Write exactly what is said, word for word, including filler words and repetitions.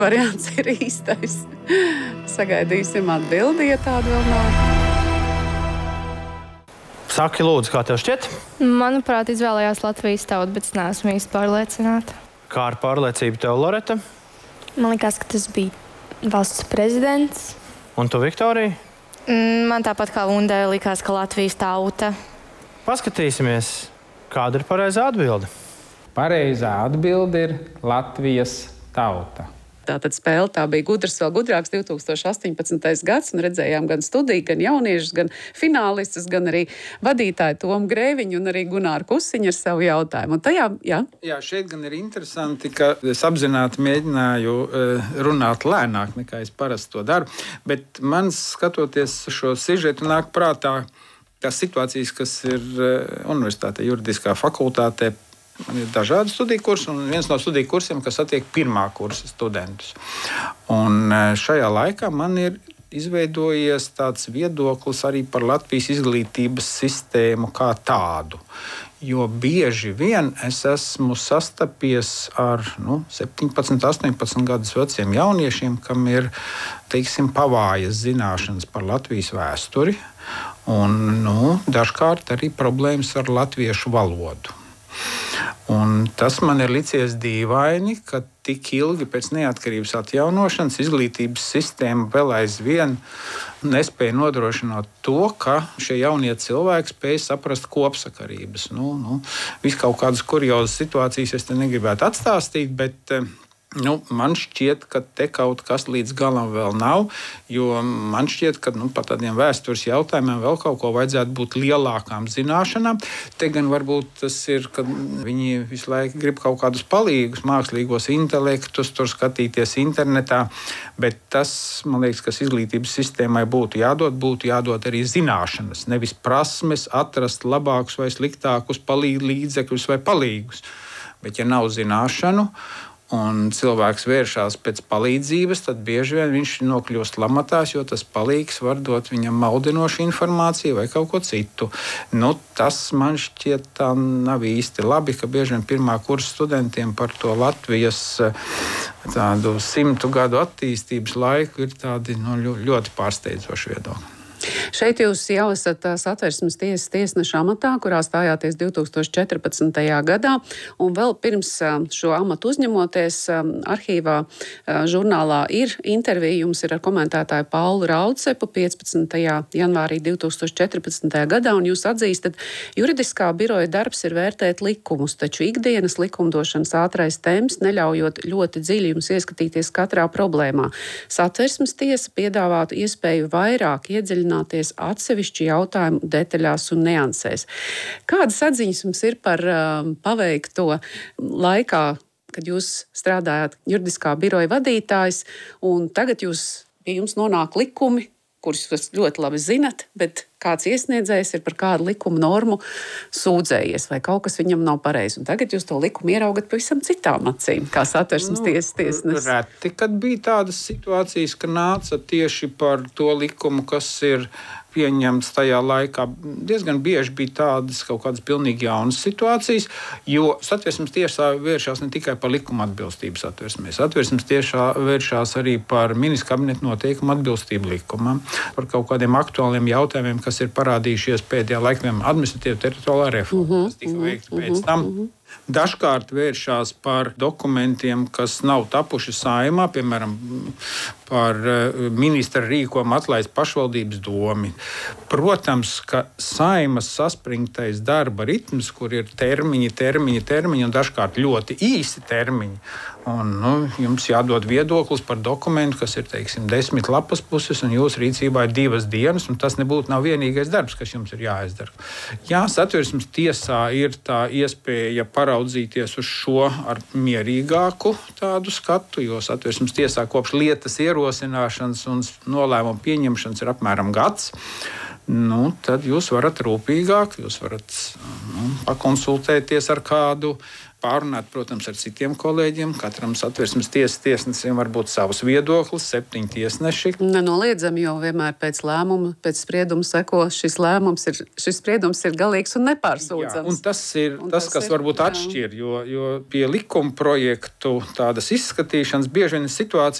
variants ir īstais. Sagaidīsim atbildi, ja tāda vēl nav. Saki, lūdzu, kā tev šķiet? Manuprāt, izvēlējās Latvijas tautu, bet es neesmu īsti pārliecināta. Kā ar pārliecību tev, Loreta? Man liekas, ka tas bija valsts prezidents. Un tu, Viktorija? Man tāpat kā Lundai likās, ka Latvijas tauta. Paskatīsimies, kāda ir pareizā atbilde. Pareizā atbilde ir Latvijas tauta. Tātad spēle tā bija gudrs, vēl gudrāks divi tūkstoši astoņpadsmitais gads, un redzējām gan studiju, gan jauniešus, gan finālistus, gan arī vadītāju Tomu Grēviņu un arī Gunāru Kusiņu ar savu jautājumu. Un tajā, jā? Jā, šeit gan ir interesanti, ka es apzināti mēģināju runāt lēnāk, nekā es parasti to daru, bet man skatoties šo sižetu nāk prātā tās situācijas, kas ir universitātē, juridiskā fakultātē. Man ir dažādi studiju kursi, un viens no studiju kursiem, kas attiek pirmā kursa studentus. Un šajā laikā man ir izveidojies tāds viedoklis arī par Latvijas izglītības sistēmu kā tādu. Jo bieži vien es esmu sastapies ar nu, septiņpadsmit, astoņpadsmit gadus veciem jauniešiem, kam ir, teiksim, pavājas zināšanas par Latvijas vēsturi, un nu, dažkārt arī problēmas ar latviešu valodu. Un tas man ir licies dīvaini, ka tik ilgi pēc neatkarības atjaunošanas izglītības sistēma vēl aizvien nespēja nodrošināt to, ka šie jaunie cilvēki spēj saprast kopsakarības. Nu, nu, vis kaut kādas kuriozas situācijas es te negribētu atstāstīt, bet nu, man šķiet, ka te kaut kas līdz galam vēl nav, jo man šķiet, ka nu, par tādiem vēstures jautājumiem vēl kaut ko vajadzētu būt lielākām zināšanām. Te gan varbūt tas ir, ka viņi visu laiku grib kaut kādus palīgus, mākslīgos intelektus, tur skatīties internetā, bet tas, man liekas, kas izglītības sistēmai būtu jādod, būtu jādod arī zināšanas, nevis prasmes atrast labākus vai sliktākus palīgu līdzekļus vai palīgus. Bet ja nav zināšanu, un cilvēks vēršās pēc palīdzības, tad bieži vien viņš nokļūst lamatās, jo tas palīgs var dot viņam maldinošu informāciju vai kaut ko citu. Nu, tas man šķiet tā nav īsti labi, ka bieži vien pirmā kursa studentiem par to Latvijas tādu simtu gadu attīstības laiku ir tādi nu, ļoti pārsteidzoši viedokļi. Šeit jūs jau esat Satversmes tiesas tiesneša amatā, kurā stājāties divi tūkstoši četrpadsmitajā gadā, un vēl pirms šo amatu uzņemoties arhīvā žurnālā ir intervija, jums ir ar komentētāju Paulu Raudsepu piecpadsmitajā janvārī divi tūkstoši četrpadsmitajā gadā, un jūs atzīstat, juridiskā biroja darbs ir vērtēt likumus, taču ikdienas likumdošanas ātrais temps, neļaujot ļoti dziļi jums ieskatīties katrā problēmā. Satversmes tiesa piedāvātu iespēju vairāk iedziļināt atsevišķu jautājumu detaļās un niansēs. Kādas atziņas jums ir par um, paveikto laikā, kad jūs strādājāt juridiskā biroja vadītājs, un tagad jūs, pie jums nonāk likumi, kurus jūs ļoti labi zinat, bet kāds iesniedzējs ir par kādu likuma normu sūdzējies, vai kaut kas viņam nav pareizi. Un tagad jūs to likumu ieraugat pavisam citām acīm, kā Satversmes nu, tiesas tiesnesis. Reti, kad bija tādas situācijas, ka nāca tieši par to likumu, kas ir pieņemts tajā laikā. Diezgan bieži bija tādas kaut kādas pilnīgi jaunas situācijas, jo Satversmes tiesā vēršās ne tikai par likuma atbilstību Satversmē. Satversmes tiesā vēršās arī par ministra kabineta noteikumu atbilstību likumam, par kaut kādiem aktuāliem jautājumiem, kas ir parādījušies pēdējā laikā, administratīva teritoriālā reforma, uh-huh, kas tika veikta uh-huh, pēc tam. Uh-huh. Dažkārt vēršās par dokumentiem, kas nav tapuši Saeimā, piemēram, par ministra rīkojumu atlaist pašvaldības domi. Protams, ka Saeimas saspringtais darba ritms, kur ir termiņi, termiņi, termiņi un dažkārt ļoti īsi termiņi. Un, nu, jums jādod viedoklis par dokumentu, kas ir, teiksim, desmit lapas puses, un jūsu rīcībā ir divas dienas, un tas nebūtu nav vienīgais darbs, kas jums ir jāizdara. Jā, Satversmes tiesā ir tā iespēja paraudzīties uz šo ar mierīgāku tādu skatu, jo Satversmes tiesā kopš lietas ierosināšanas un nolēmumu pieņemšanas ir apmēram gads. Nu, tad jūs varat rūpīgāk, jūs varat nu, pakonsultēties ar kādu pārunāt, protams, ar citiem kolēģiem. Katram satversmes tiesas tiesnesim var būt savs viedoklis, septiņi tiesneši. Nenoliedzami, jo vienmēr pēc lēmuma, pēc sprieduma seko šis lēmums ir, šis spriedums ir galīgs un nepārsūdzams. Jā, un tas ir un tas, tas kas ir, varbūt jā. atšķir, jo, jo pie likuma projektu tādas izskatīšanas bieži vien ir situācija,